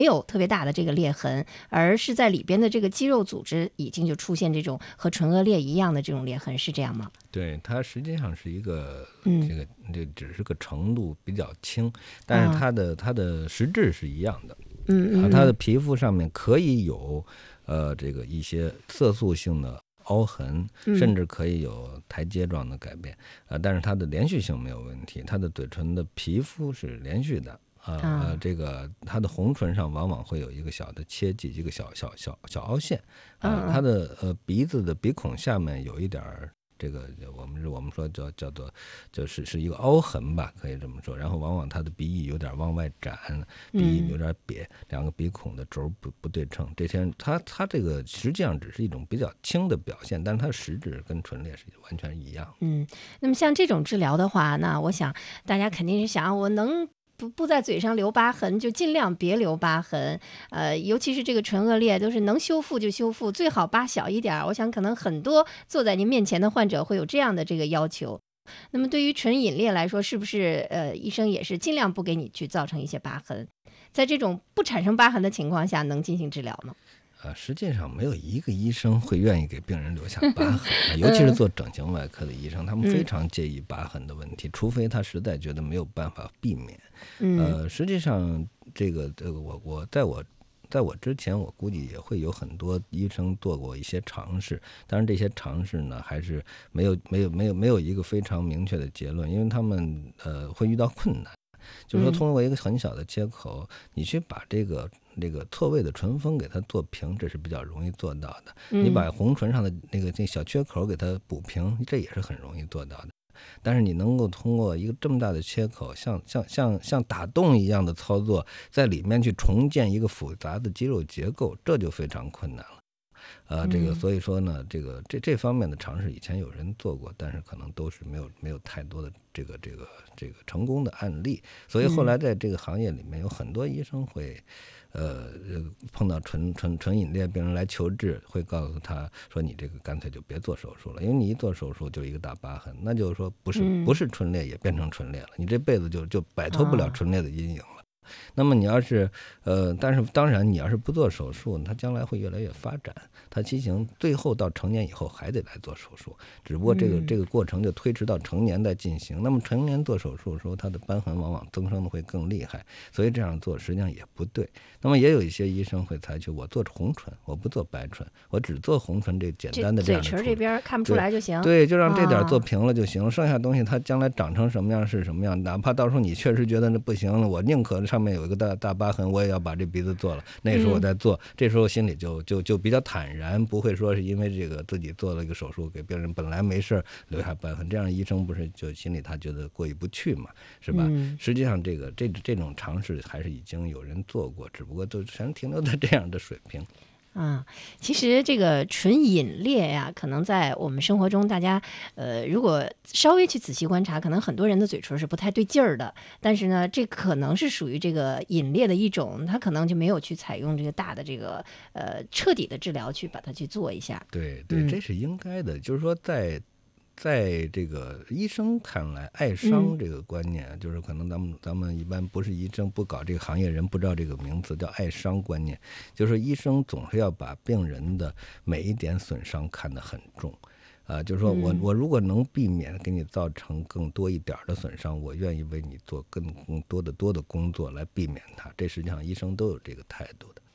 有特别大的这个裂痕，而是在里边的这个肌肉组织已经就出现这种和唇腭裂一样的这种裂痕，是这样吗？ 对，它实际上是一个这只是个程度比较轻，但是它的实质是一样的。它的皮肤上面可以有这个一些色素性的凹痕，甚至可以有台阶状的改变，但是它的连续性没有问题，它的嘴唇的皮肤是连续的。这个它的红唇上往往会有一个小的切迹，一个小凹陷。它的鼻子的鼻孔下面有一点这个我们说叫做就是一个凹痕吧，可以这么说。然后往往它的鼻翼有点往外展，鼻翼有点瘪，两个鼻孔的轴不对称。这些它这个实际上只是一种比较轻的表现，但是它的实质跟唇裂是完全一样。 那么像这种治疗的话，那我想大家肯定是想，我能不在嘴上留疤痕，就尽量别留疤痕。尤其是这个唇腭裂，都是能修复就修复，最好疤小一点。我想可能很多坐在您面前的患者会有这样的这个要求。那么对于唇隐裂来说，是不是医生也是尽量不给你去造成一些疤痕？在这种不产生疤痕的情况下，能进行治疗吗？ 实际上没有一个医生会愿意给病人留下疤痕，尤其是做整形外科的医生，他们非常介意疤痕的问题，除非他实在觉得没有办法避免。实际上这个在我之前，我估计也会有很多医生做过一些尝试，当然这些尝试呢，还是没有一个非常明确的结论，因为他们会遇到困难。就是说，通过一个很小的切口，你去把这个错位的唇峰给它做平，这是比较容易做到的。你把红唇上的那小缺口给它补平，这也是很容易做到的。但是你能够通过一个这么大的切口，像打洞一样的操作，在里面去重建一个复杂的肌肉结构，这就非常困难了。所以说呢，这方面的尝试以前有人做过，但是可能都是没有太多的这个成功的案例。所以后来在这个行业里面，有很多医生会碰到唇隐裂病人来求治，会告诉他说，你这个干脆就别做手术了，因为你一做手术就一个大疤痕，那就是说不是唇裂也变成唇裂了，你这辈子就摆脱不了唇裂的阴影了。那么你要是但是当然你要是不做手术，它将来会越来越发展，它畸形最后到成年以后还得来做手术，只不过这个过程就推迟到成年再进行。那么成年做手术的时候，它的瘢痕往往增生的会更厉害，所以这样做实际上也不对。那么也有一些医生会采取我做红唇，我不做白唇，我只做红唇这简单的这样的处理， 嘴唇这边看不出来就行。 对，就让这点做平了就行，剩下东西它将来长成什么样是什么样，哪怕到时候你确实觉得那不行了，我宁可上面有一个大疤痕，我也要把这鼻子做了。那时候我在做，这时候心里就比较坦然，不会说是因为这个自己做了一个手术给病人本来没事留下疤痕，这样医生不是就心里他觉得过意不去嘛，是吧？实际上这种尝试还是已经有人做过，只不过就全停留在这样的水平。 其实这个唇隐裂呀，可能在我们生活中，大家如果稍微去仔细观察，可能很多人的嘴唇是不太对劲儿的。但是呢，这可能是属于这个隐裂的一种，他可能就没有去采用这个大的这个彻底的治疗去把它去做一下。 对，这是应该的。就是说在这个医生看来，爱伤这个观念，就是可能咱们一般不是医生，不搞这个行业人不知道这个名词叫爱伤观念，就是医生总是要把病人的每一点损伤看得很重。就是说我如果能避免给你造成更多一点的损伤，我愿意为你做更多的工作来避免它。这实际上医生都有这个态度的。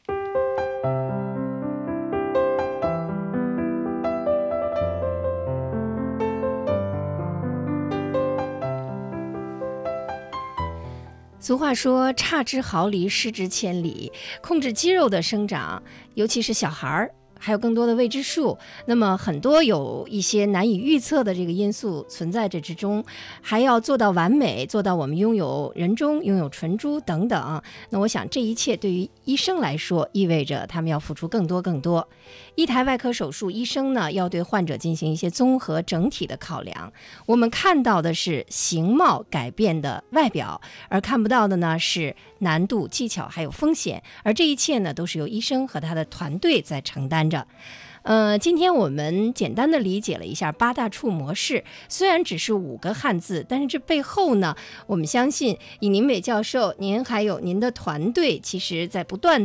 俗话说差之毫厘，失之千里，控制肌肉的生长，尤其是小孩儿，还有更多的未知数，那么很多有一些难以预测的这个因素存在这之中，还要做到完美，做到我们拥有人中，拥有唇珠等等。那我想这一切对于医生来说，意味着他们要付出更多。一台外科手术，医生呢要对患者进行一些综合整体的考量。我们看到的是形貌改变的外表，而看不到的呢是难度、技巧还有风险，而这一切呢，都是由医生和他的团队在承担着。今天我们简单的理解了一下八大处模式，虽然只是5个汉字，但是这背后呢，我们相信以宁伟教授您还有您的团队，其实在不断